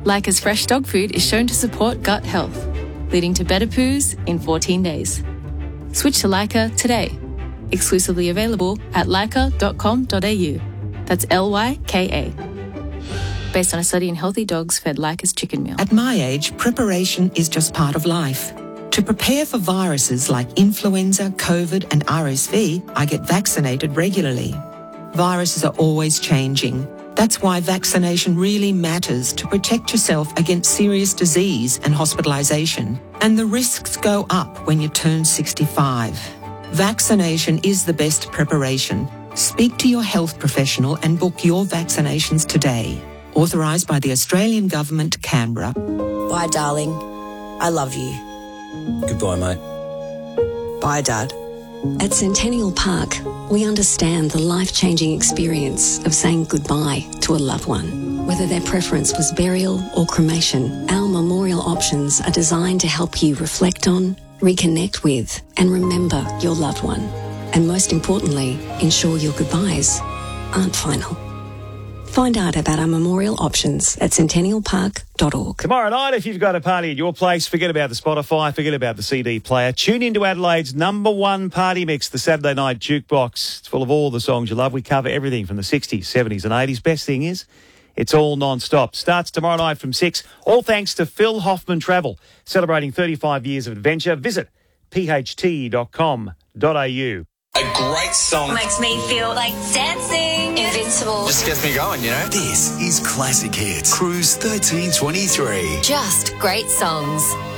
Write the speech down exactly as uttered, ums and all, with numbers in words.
Lyca's fresh dog food is shown to support gut health, leading to better poos in fourteen days. Switch to Lyca today. Exclusively available at lyca dot com dot a u. That's L Y K A. Based on a study in healthy dogs fed Lyca's chicken meal. At my age, preparation is just part of life. To prepare for viruses like influenza, COVID and R S V, I get vaccinated regularly. Viruses are always changing. That's why vaccination really matters to protect yourself against serious disease and hospitalisation. And the risks go up when you turn sixty-five. Vaccination is the best preparation. Speak to your health professional and book your vaccinations today. Authorised by the Australian Government, Canberra. Bye, darling. I love you. Goodbye, mate. Bye, Dad. At Centennial Park, we understand the life-changing experience of saying goodbye to a loved one. Whether their preference was burial or cremation, our memorial options are designed to help you reflect on, reconnect with, and remember your loved one. And most importantly, ensure your goodbyes aren't final. Find out about our memorial options at centennial park dot org. Tomorrow night, if you've got a party at your place, forget about the Spotify, forget about the C D player. Tune into Adelaide's number one party mix, the Saturday Night Jukebox. It's full of all the songs you love. We cover everything from the sixties, seventies and eighties. Best thing is, it's all non-stop. Starts tomorrow night from six. All thanks to Phil Hoffman Travel, celebrating thirty-five years of adventure. Visit p h t dot com dot a u. A great song. Makes me feel like dancing. Invincible. Just gets me going, you know. This is Classic Hits. Cruise thirteen twenty-three. Just great songs.